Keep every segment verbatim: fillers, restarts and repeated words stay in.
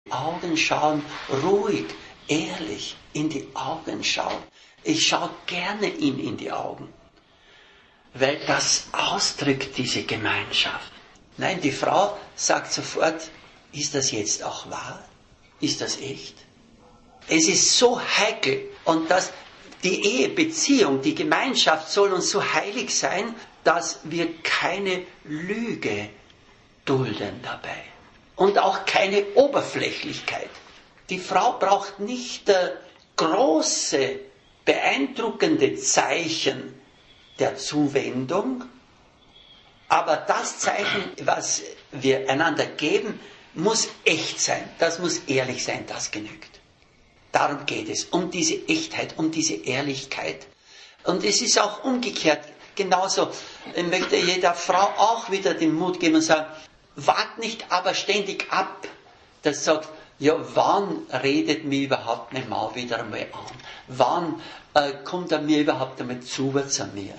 Augen schauen, ruhig, ehrlich in die Augen schauen. Ich schaue gerne ihm in die Augen, weil das ausdrückt diese Gemeinschaft. Nein, die Frau sagt sofort, ist das jetzt auch wahr? Ist das echt? Es ist so heikel und das, die Ehebeziehung, die Gemeinschaft soll uns so heilig sein, dass wir keine Lüge dulden dabei. Und auch keine Oberflächlichkeit. Die Frau braucht nicht äh, große, beeindruckende Zeichen der Zuwendung, aber das Zeichen, was wir einander geben, muss echt sein, das muss ehrlich sein, das genügt. Darum geht es, um diese Echtheit, um diese Ehrlichkeit. Und es ist auch umgekehrt, genauso. Ich möchte jeder Frau auch wieder den Mut geben und sagen, wart nicht aber ständig ab, das sagt, ja, wann redet mir überhaupt mein Mann wieder einmal an? Wann äh, kommt er mir überhaupt einmal zu, zu mir?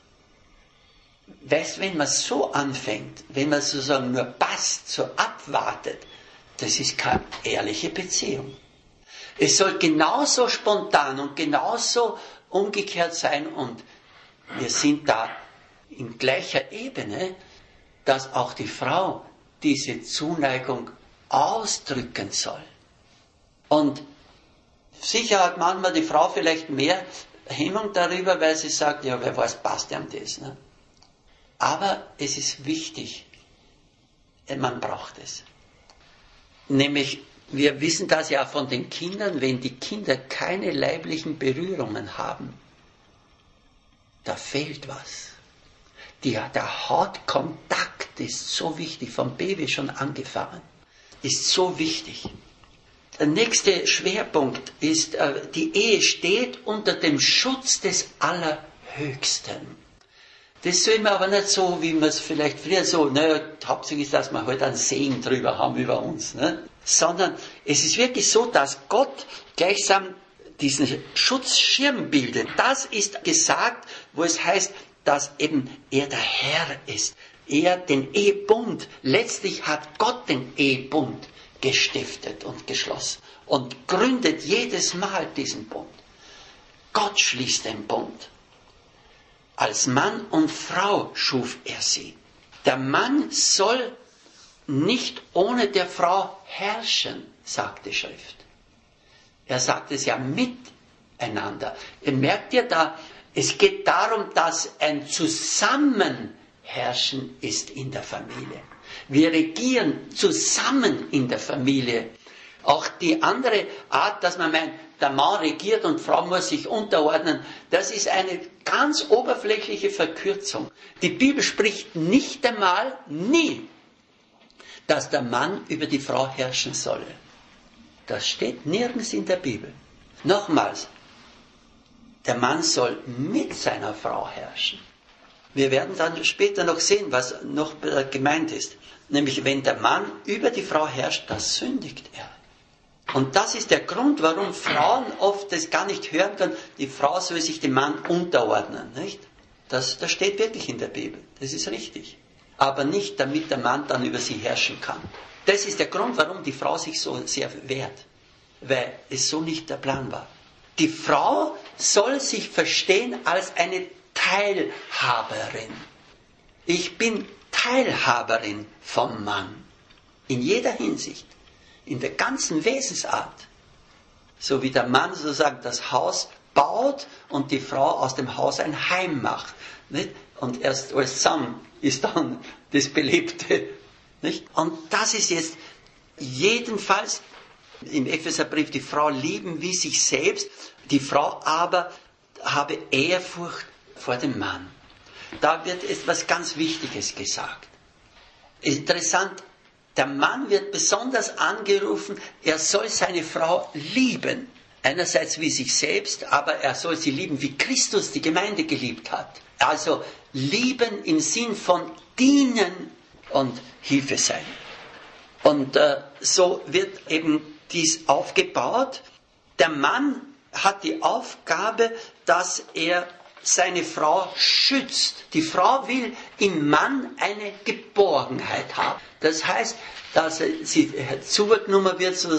Weißt, wenn man so anfängt, wenn man sozusagen nur passt, so abwartet, das ist keine ehrliche Beziehung. Es soll genauso spontan und genauso umgekehrt sein und wir sind da in gleicher Ebene, dass auch die Frau diese Zuneigung ausdrücken soll. Und sicher hat manchmal die Frau vielleicht mehr Hemmung darüber, weil sie sagt, ja, wer weiß, passt ihm das. Ne? Aber es ist wichtig, man braucht es. Nämlich, wir wissen das ja von den Kindern, wenn die Kinder keine leiblichen Berührungen haben, da fehlt was. Die, der Hautkontakt ist so wichtig, vom Baby schon angefangen, ist so wichtig. Der nächste Schwerpunkt ist, die Ehe steht unter dem Schutz des Allerhöchsten. Das soll man aber nicht so, wie man es vielleicht früher so, naja, hauptsächlich ist, dass wir halt einen Segen drüber haben über uns, ne? Sondern es ist wirklich so, dass Gott gleichsam diesen Schutzschirm bildet. Das ist gesagt, wo es heißt, dass eben er der Herr ist. Er den Ehebund, letztlich hat Gott den Ehebund gestiftet und geschlossen und gründet jedes Mal diesen Bund. Gott schließt den Bund. Als Mann und Frau schuf er sie. Der Mann soll nicht ohne der Frau herrschen, sagt die Schrift. Er sagt es ja miteinander. Ihr merkt ja da, es geht darum, dass ein Zusammenherrschen ist in der Familie. Wir regieren zusammen in der Familie. Auch die andere Art, dass man meint, der Mann regiert und Frau muss sich unterordnen, das ist eine ganz oberflächliche Verkürzung. Die Bibel spricht nicht einmal, nie, dass der Mann über die Frau herrschen solle. Das steht nirgends in der Bibel. Nochmals, der Mann soll mit seiner Frau herrschen. Wir werden dann später noch sehen, was noch gemeint ist. Nämlich, wenn der Mann über die Frau herrscht, das sündigt er. Und das ist der Grund, warum Frauen oft das gar nicht hören können. Die Frau soll sich dem Mann unterordnen, nicht? Das, das steht wirklich in der Bibel. Das ist richtig. Aber nicht, damit der Mann dann über sie herrschen kann. Das ist der Grund, warum die Frau sich so sehr wehrt. Weil es so nicht der Plan war. Die Frau soll sich verstehen als eine Teilhaberin. Ich bin Teilhaberin vom Mann. In jeder Hinsicht. In der ganzen Wesensart. So wie der Mann sozusagen das Haus baut und die Frau aus dem Haus ein Heim macht. Nicht? Und erst alles zusammen ist dann das Belebte. Nicht? Und das ist jetzt jedenfalls im Epheserbrief, die Frau lieben wie sich selbst, die Frau aber habe Ehrfurcht vor dem Mann. Da wird etwas ganz Wichtiges gesagt. Interessant, der Mann wird besonders angerufen, er soll seine Frau lieben. Einerseits wie sich selbst, aber er soll sie lieben, wie Christus die Gemeinde geliebt hat. Also lieben im Sinn von dienen und Hilfe sein. Und äh, so wird eben dies aufgebaut. Der Mann hat die Aufgabe, dass er seine Frau schützt. Die Frau will im Mann eine Geborgenheit haben. Das heißt, dass sie zugenommen wird,